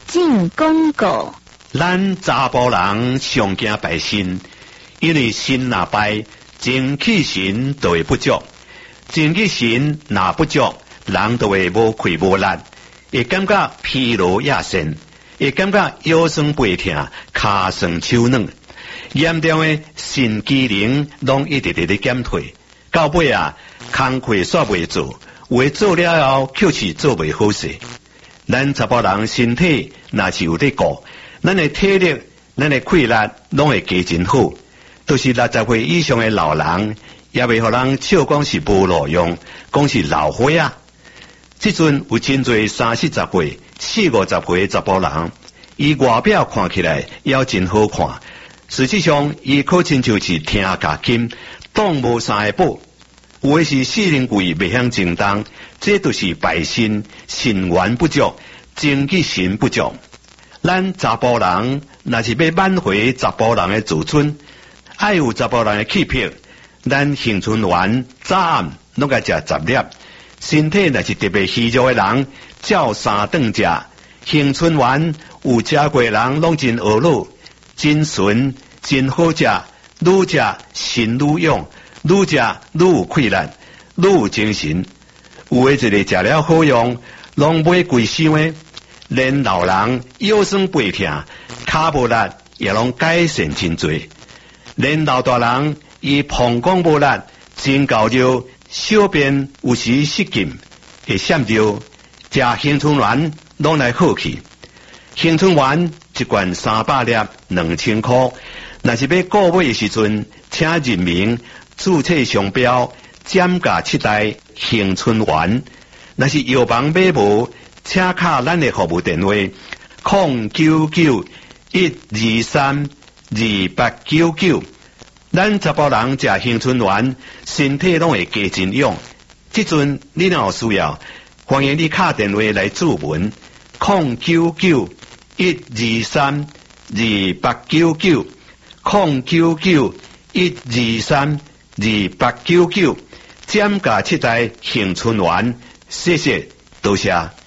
进广告。 咱查甫人上惊拜神，因为神若拜，精气神就会不足，精气神若不足，人就会无气无力，会感觉疲劳亚神，会感觉腰酸背痛、骹酸手软，严重的肾机能拢一直咧减退，到尾工课煞袂做，为做了后却是做袂好势。咱查甫人身体若是有咧顾，咱的体力、咱的气力拢会加真好。都是60岁以上的老人，也袂互人笑讲是无路用，讲是老花啊。即阵有真侪30、40岁、40、50岁的查甫人，伊外表看起来也真好看，实际上伊可亲像是听牙金，当无啥个宝。有的是四灵鬼袂晓精动，这就是败神，神元不足，精气神不足。咱查甫人若是要挽回查甫人的自尊，爱有查甫人的气魄，咱杏春丸早暗拢该食10粒。身体若是特别虚弱的人，照3顿食。杏春丸有食过的人拢真学老，真纯，真好食，愈食神愈勇，愈食愈有气力，愈有精神。有的一个食了好用，拢买贵箱的，连老人腰酸背痛、骹无力也拢改善真多。连老大人伊膀胱无力、真高热、小便有时失禁，会闪着，食杏春丸拢来好去。杏春丸一罐300粒，2000块。若是要购买的时阵，请认明注册商标减价7代杏春丸。若是药房买无，请敲咱的服务电话099-123-2899。咱查甫人食杏春丸，身体拢会加真勇。即阵你若有需要，欢迎你敲电话来注文099-123-2899。099-123-2899，减价7代杏春丸，谢谢，多谢。